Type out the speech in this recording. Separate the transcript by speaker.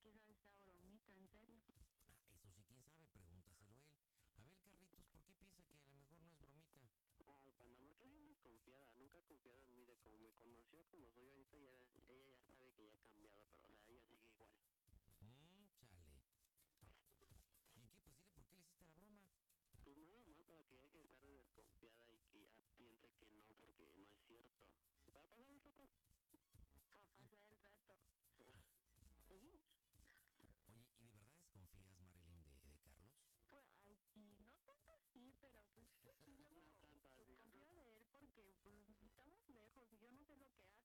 Speaker 1: ¿qué era esa bromita, en serio?
Speaker 2: Eso sí, quién sabe, pregúntaselo a él. A ver, Carlitos, ¿por qué piensa que a lo mejor no es bromita?
Speaker 3: Ay, panda, porque es bien desconfiada, nunca ha confiado en mí de cómo me conoció, como soy ahorita, ella ya sabe que ya he cambiado, pero o sea, ella sigue igual.
Speaker 2: Chale. ¿Y qué? Pues dile por qué le hiciste la broma.
Speaker 3: Pues nada más para que deje de estar desconfiada y que ya piense que no, porque no es cierto. Para pasar el rato.
Speaker 1: Para pasar el rato.
Speaker 2: Oye, ¿y de verdad desconfías, Marilyn, de Carlos?
Speaker 1: Pues, ay, sí, no tanto así, pero pues sí,
Speaker 3: No
Speaker 1: luego
Speaker 3: tanto
Speaker 1: pues,
Speaker 3: así.
Speaker 1: confío de él porque pues estamos lejos y yo no sé lo que hace.